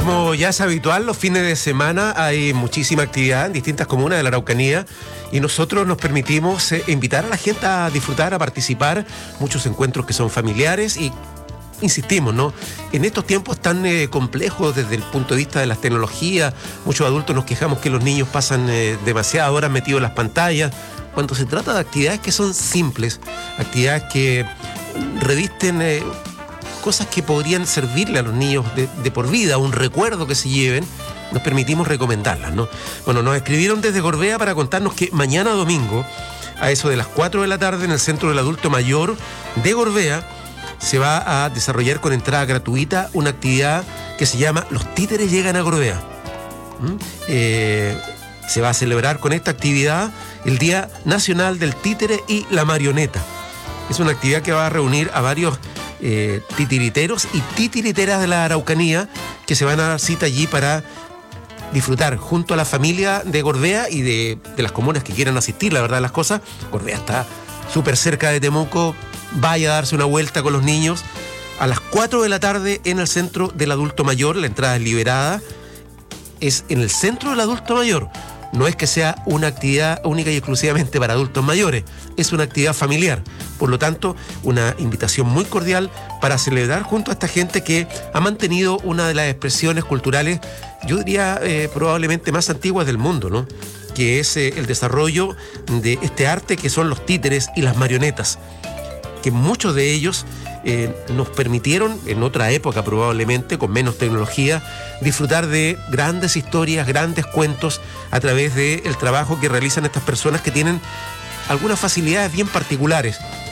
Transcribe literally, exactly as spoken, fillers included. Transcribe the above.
como ya es habitual, los fines de semana hay muchísima actividad en distintas comunas de la Araucanía y nosotros nos permitimos eh, invitar a la gente a disfrutar, a participar, muchos encuentros que son familiares y insistimos, ¿no? En estos tiempos tan eh, complejos desde el punto de vista de las tecnologías, muchos adultos nos quejamos que los niños pasan eh, demasiadas horas metidos en las pantallas, cuando se trata de actividades que son simples, actividades que revisten eh, cosas que podrían servirle a los niños de, de por vida, un recuerdo que se lleven, nos permitimos recomendarlas, ¿no? Bueno, nos escribieron desde Gorbea para contarnos que mañana domingo, a eso de las cuatro de la tarde, en el Centro del Adulto Mayor de Gorbea, se va a desarrollar con entrada gratuita una actividad que se llama Los Títeres Llegan a Gorbea. ¿Mm? Eh, se va a celebrar con esta actividad el Día Nacional del Títere y la Marioneta. Es una actividad que va a reunir a varios eh, titiriteros y titiriteras de la Araucanía que se van a dar cita allí para disfrutar junto a la familia de Gorbea y de, de las comunas que quieran asistir, la verdad de las cosas. Gorbea está súper cerca de Temuco. Vaya a darse una vuelta con los niños a las cuatro de la tarde en el Centro del Adulto Mayor. La entrada es liberada, es en el Centro del Adulto Mayor. No es que sea una actividad única y exclusivamente para adultos mayores, es una actividad familiar. Por lo tanto, una invitación muy cordial para celebrar junto a esta gente que ha mantenido una de las expresiones culturales, yo diría eh, probablemente más antiguas del mundo, ¿no? Que es eh, el desarrollo de este arte que son los títeres y las marionetas, que muchos de ellos eh, nos permitieron, en otra época probablemente, con menos tecnología, disfrutar de grandes historias, grandes cuentos, a través del trabajo que realizan estas personas que tienen algunas facilidades bien particulares.